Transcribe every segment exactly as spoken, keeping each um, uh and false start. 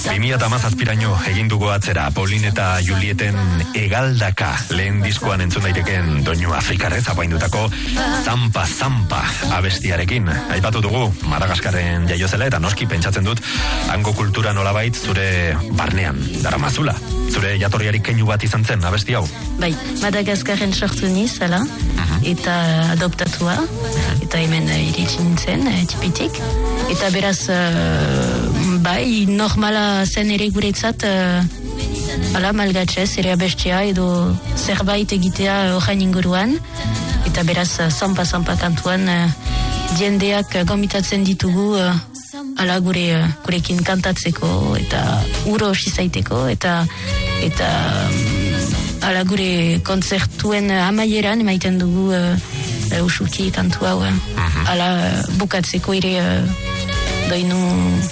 bi mila hamazazpiraino egin dugu atzera Paulin eta Julieten Hegaldaka lehen diskoan entzun daiteken doinu afrikarrez apaindutako Zampa Zampa abestiarekin. Aipatu dugu Madagaskarren jaio zela eta noski pentsatzen dut hango kultura nolabait zure barnean daramazula. Zure jatorriarik keinu bat izan zen abesti hau? Bai, Madagaskarren sortu niz, ala, uh-huh. eta adoptatua, uh-huh. eta hemen uh, iritsi nintzen, uh, tipitik. Eta beraz, uh, bai, normala zen ere guretzat, uh, ala, malgatxez, ere abestia edo zerbait egitea horrein inguruan. Eta beraz, uh, zampa-zampa kantuan, uh, jendeak uh, gomitatzen ditugu, uh, ala gure, uh, gurekin kantatzeko, eta uro zaiteko, eta eta um, ala gure kontzertuen amaieran emaiten dugu uh, uh, usuki kantu hau. Uh, uh-huh. Ala uh, bukatzeko ere uh, doinu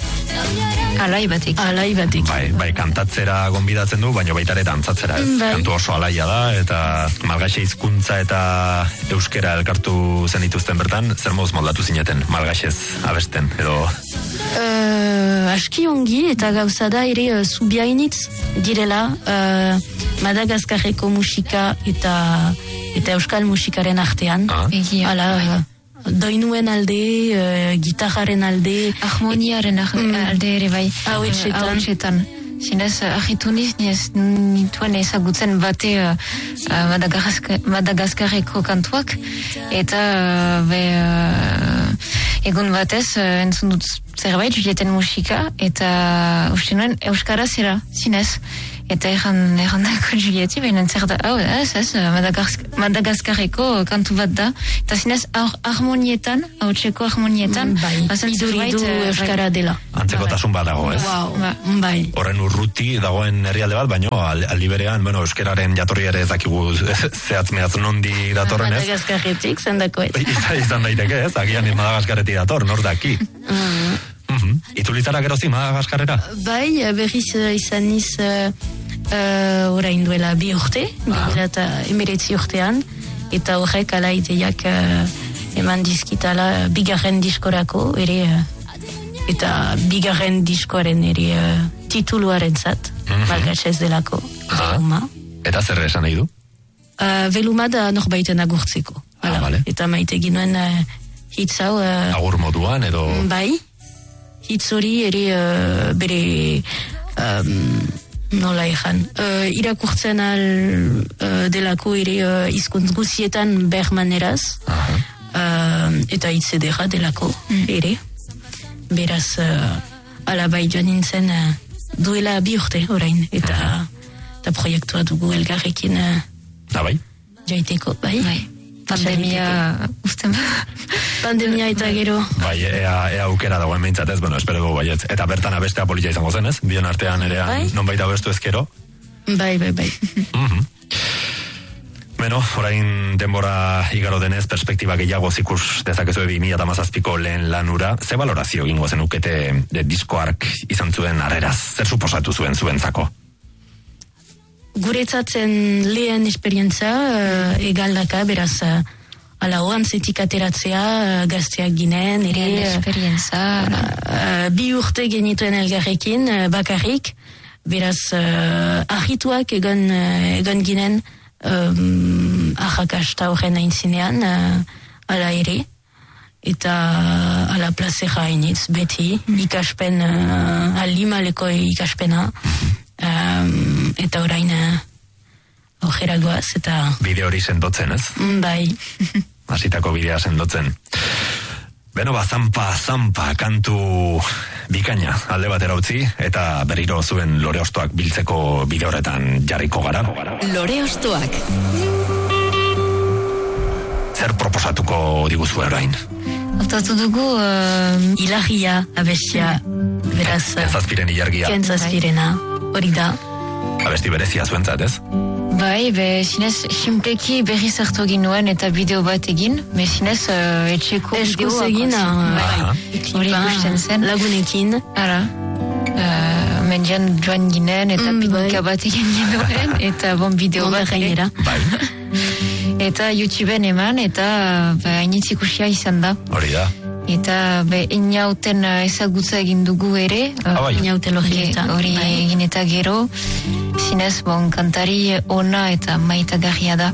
alai batek. Alai batek. Bai, bai, kantatzera gonbidatzen du, baina baita ere dantzatzera. Bai. Kantu oso alaia da, eta malgaxe hizkuntza eta euskera elkartu zen dituzten bertan, zer moduz moldatu zineten malgaxez abesten, edo... Uh, aski ongi, eta gauza da ere uh, zubiainitz direla uh, Madagaskarreko musika eta eta euskal musikaren artean. Ah. Hala, uh, doinuen alde, uh, gitarraren alde, harmoniaren alde ere bai. Hauetxetan. Zinez, ahitu niz, nituen ezagutzen bate uh, Madagaskar, Madagaskarreko kantuak, eta uh, be, uh, egun batez uh, entzun dut zerbait, Julieten musika, eta uste nuen euskara zera, zinez. Eta egan, egan dako Julieti, behin entzer da, hau, ez, ez, Madagask- Madagaskarreko kantu bat da, eta zinez, harmonietan, hau txeko harmonietan, mm, bai, iduridu euskara dela. Antzekotasun bat dago, ez? Wow, bai. Horren urruti dagoen herrialde bat, baino aldi berean, bueno, euskararen jatorri ere ez dakigu zehatz mehatz nondi datorren, ez? Madagaskarretik, zendako ez. Izan, izan daiteke, ez? Agian Madagaskarretik dator, nor daki. Mm. Mm-hmm. Itulitzara gerozi Madagaskarrera? Bai, berriz uh, izan niz uh, uh, orain duela bi urte, bila eta emiretzi urtean, eta horrek ala ideiak uh, eman dizkitala bigarren diskorako, ere, uh, eta bigarren diskoaren ere uh, tituluaren zat, mm-hmm. malgatxez delako, veluma. Eta zer esan nahi du? Uh, veluma da norbaiten agurtzeko. Ah, vale. Eta maite ginoen uh, hitz hau... Uh, Agur moduan, edo... Bai. Hitz hori ere uh, bere um, nola ejan uh, irakurtzen al uh, delako ere uh, izkuntz guzietan bermaneraz uh-huh. uh, eta hitz edera delako mm. ere beraz uh, alabai joan nintzen uh, duela bi urte orain eta, uh-huh. eta proiektua dugu elgarrekin uh, ah, bai? joiteko bai, bai. Pandemia usten pandemia eta gero bai, ea, ea aukera dagoen meintzat ez, bueno, espero gu baietz eta bertan abestea polita izango zen ez, bion artean ere bai? Non baita abestu ezkero bai, bai, bai mm-hmm. Bueno, orain denbora igaro denez perspektiba gehiago zikus dezakezu bi mila hamazazpiko lehen lanura, ze valorazio egingo zenukete de disko ark izan zuen harreraz, zer suposatu zuen zuentzako? Guretzatzen lehen esperientza uh, egaldaka, beraz uh, ala hoan zetik ateratzea uh, gazteak ginen, ere esperientza uh, uh, bi urte genituen elgarrekin uh, bakarrik, beraz uh, ahituak egon, uh, egon ginen um, ahakasta horren aintzinean uh, ala ere eta uh, ala plazera hainitz beti mm. ikaspen uh, alimaleko ikaspena Um, eta orain ojera uh, goaz eta bide hori sendotzen, ez? Bai. Hasitako bidea sendotzen. Beno ba, zampa, zampa kantu bikaina alde batera utzi eta berriro zuen lore ostoak biltzeko bide horretan jarriko gara. Lore ostoak. Zer proposatuko diguzu orain? Hautatu dugu uh, ilagia abestia beraz Kentzazpiren ilargia. Kentzazpirena. Hori da. Abesti berezia zuentzat, ez? Bai, be, zinez, simpleki berriz hartu ginuen eta bideo bat egin, be, zinez, uh, etxeko Eskuz bideoa. egin, bai, hori ikusten zen. Lagunekin. Ara, uh, mendian joan ginen eta mm, pinika bat egin ginuen, eta bon bideo bat gainera. Bai. Eta YouTubeen eman, eta hainitz ikusia izan da. Hori da. eta be inauten uh, ezagutza egin dugu ere. Ah, bai. Inaute lorrieta. Hori egin eta gero, zinez, bon, kantari ona eta maitagarria da.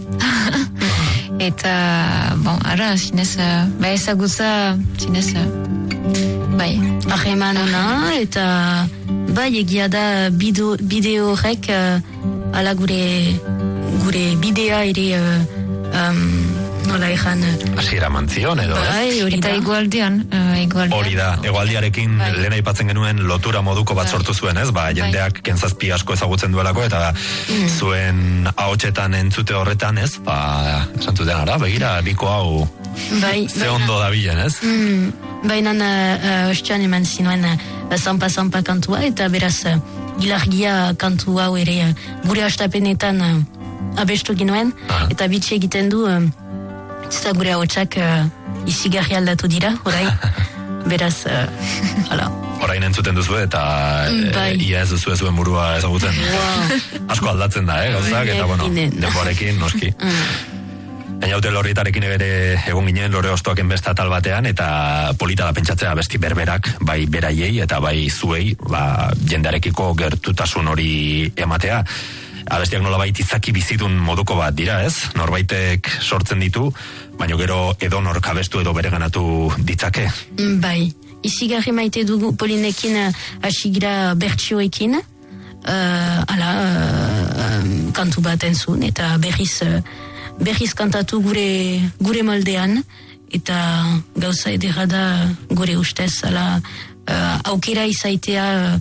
Eta, bon, ara, zinez, uh, be ezagutza, zinez, uh, bai. Ahreman ona, eta bai egia da bideo, bideo horrek uh, ala gure gure bidea ere uh, um, nola ezan hasiera mantzion edo bai, hori eta da. igualdean, uh, igualdean. Hori da, hegoaldiarekin Bai. lehen aipatzen genuen lotura moduko bat Bai. sortu zuen, ez? Ba, jendeak kentzazpi asko ezagutzen duelako, eta Mm. zuen ahotsetan entzute horretan, ez? Ba, esan zuten ara, begira, biko hau Bai, ze ondo da bilen, ez? Mm, baina uh, ostean eman zinuen uh, Sampa Sampa kantua, eta beraz uh, ilargia kantu hau ere uh, gure astapenetan uh, abestu ginuen, Aha. eta bitxe egiten du uh, zita gure hautsak uh, izigarri aldatu dira, orai. Beraz, uh, hala. Orain entzuten duzu eta Mm, e, bai. ia ez duzu zuen burua ezagutzen. Asko aldatzen da, eh, gauzak, eta bueno, Inen. denboarekin, noski. Mm. Einaute lorrietarekin ere egon ginen lore ostoaken besta tal batean, eta polita da pentsatzea besti berberak, bai beraiei eta bai zuei, ba, jendearekiko gertutasun hori ematea. Abestiak nolabait izaki bizidun moduko bat dira, ez? Norbaitek sortzen ditu, baina gero edo nork abestu edo bereganatu ditzake. Mm, Bai, izigarri maite dugu Polinekin uh, hasigira bertsioekin, uh, ala, uh, kantu bat entzun, eta berriz, uh, berriz kantatu gure, gure moldean, eta gauza edera da gure ustez, ala, uh, aukera izaitea,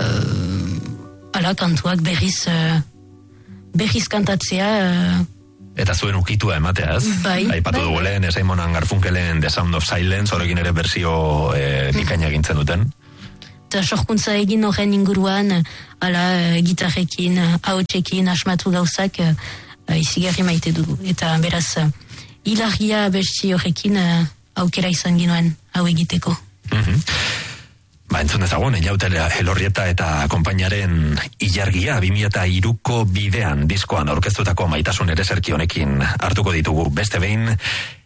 uh, ala, kantuak berriz, uh, berriz kantatzea, uh, Eta zuen ukitua ematea, ez? Bai, Aipatu bai, dugu lehen, Simon and Garfunkelen The Sound of Silence, horrekin ere bersio e, bikaina egintzen duten. eta sorkuntza egin horren inguruan, ala, uh, gitarrekin, uh, hautsekin, asmatu gauzak, uh, uh, izigarri maite dugu. Eta beraz, uh, hilargia besti horrekin uh, aukera izan ginoen hau egiteko. Mhm. Ba, entzun dezagun, Einaute Elorrieta eta konpainaren ilargia bi mila hiruko bidean diskoan aurkeztutako maitasun ere zerki honekin hartuko ditugu. Beste behin,